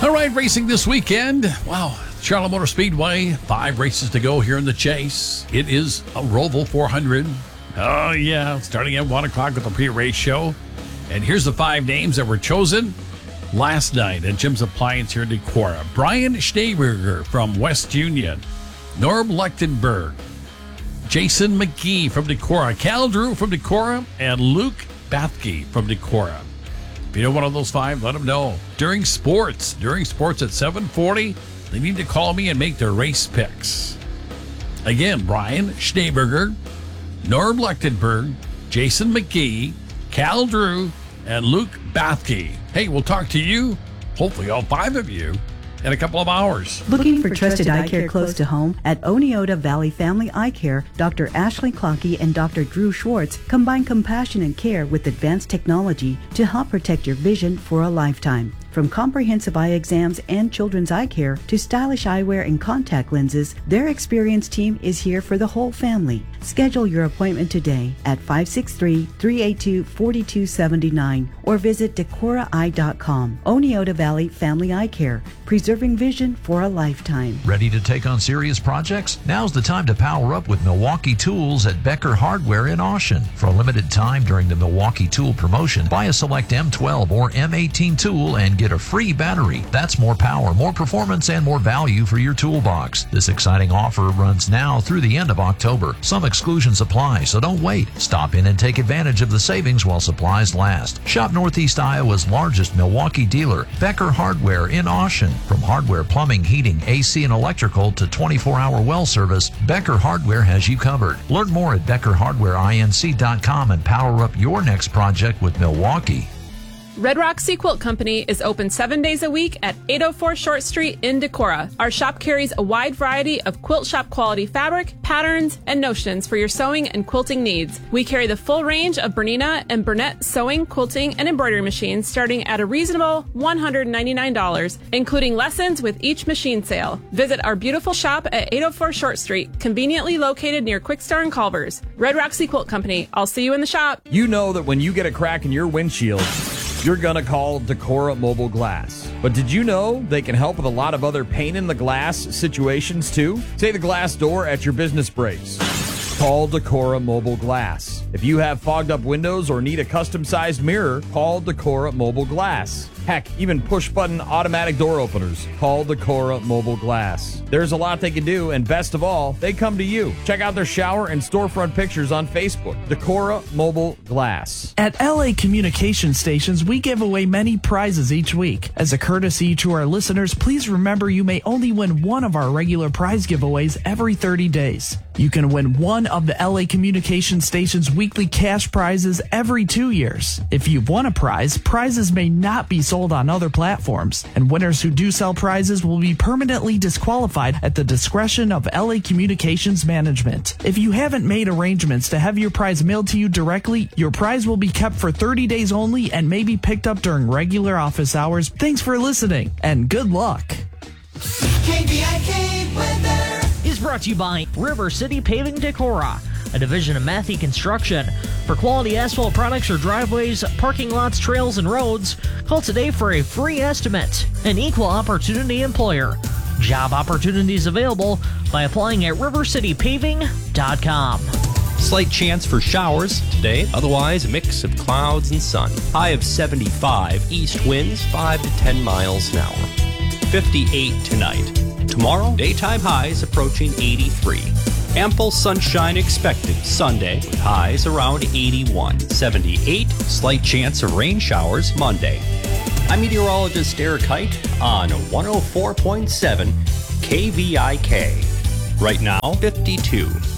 All right, racing this weekend. Wow, Charlotte Motor Speedway, 5 races to go here in the chase. It is a Roval 400. Oh, yeah, starting at 1 o'clock with the pre-race show. And here's the 5 names that were chosen last night at Jim's Appliance here in Decorah. Brian Schneeberger from West Union. Norm Lechtenberg. Jason McGee from Decorah. Cal Drew from Decorah. And Luke Bathke from Decorah. If you know one of those 5, let them know. During sports at 7:40, they need to call me and make their race picks. Again, Brian Schneeberger, Norm Lechtenberg, Jason McGee, Cal Drew, and Luke Bathke. Hey, we'll talk to you, hopefully all 5 of you, in a couple of hours. Looking for trusted eye care close to home? At Oneota Valley Family Eye Care, Dr. Ashley Clockey and Dr. Drew Schwartz combine compassion and care with advanced technology to help protect your vision for a lifetime. From comprehensive eye exams and children's eye care to stylish eyewear and contact lenses, their experienced team is here for the whole family. Schedule your appointment today at 563-382-4279 or visit DecoraEye.com. Oneota Valley Family Eye Care, preserving vision for a lifetime. Ready to take on serious projects? Now's the time to power up with Milwaukee Tools at Becker Hardware in Austin. For a limited time during the Milwaukee Tool promotion, buy a select M12 or M18 tool and get a free battery. That's more power, more performance, and more value for your toolbox. This exciting offer runs now through the end of October. Some exclusions apply, so don't wait. Stop in and take advantage of the savings while supplies last. Shop Northeast Iowa's largest Milwaukee dealer, Becker Hardware in Austin. From hardware, plumbing, heating, AC, and electrical to 24-hour well service, Becker Hardware has you covered. Learn more at BeckerHardwareInc.com and power up your next project with Milwaukee. Red Rock Sea Quilt Company is open 7 days a week at 804 Short Street in Decorah. Our shop carries a wide variety of quilt shop quality fabric, patterns, and notions for your sewing and quilting needs. We carry the full range of Bernina and Burnett sewing, quilting, and embroidery machines starting at a reasonable $199, including lessons with each machine sale. Visit our beautiful shop at 804 Short Street, conveniently located near Quickstar and Culver's. Red Rock Sea Quilt Company. I'll see you in the shop. You know that when you get a crack in your windshield, you're going to call Decorah Mobile Glass. But did you know they can help with a lot of other pain in the glass situations too? Say the glass door at your business breaks. Call Decorah Mobile Glass. If you have fogged up windows or need a custom-sized mirror, call Decorah Mobile Glass. Heck, even push-button automatic door openers. Call Decorah Mobile Glass. There's a lot they can do, and best of all, they come to you. Check out their shower and storefront pictures on Facebook. Decorah Mobile Glass. At LA Communication Stations, we give away many prizes each week. As a courtesy to our listeners, please remember you may only win one of our regular prize giveaways every 30 days. You can win one of the LA Communication Station's weekly cash prizes every 2 years. If you've won a prize, prizes may not be sold on other platforms, and winners who do sell prizes will be permanently disqualified at the discretion of LA Communications Management. If you haven't made arrangements to have your prize mailed to you directly, your prize will be kept for 30 days only and may be picked up during regular office hours. Thanks for listening, and good luck. KVIK weather is brought to you by River City Paving Decorah, a division of Mathey Construction. For quality asphalt products or driveways, parking lots, trails, and roads, call today for a free estimate. An equal opportunity employer. Job opportunities available by applying at rivercitypaving.com. Slight chance for showers today, otherwise a mix of clouds and sun. High of 75, east winds 5 to 10 miles an hour. 58 tonight. Tomorrow, daytime highs approaching 83. Ample sunshine expected Sunday with highs around 81. 78, slight chance of rain showers Monday. I'm meteorologist Eric Height on 104.7 KVIK. Right now, 52.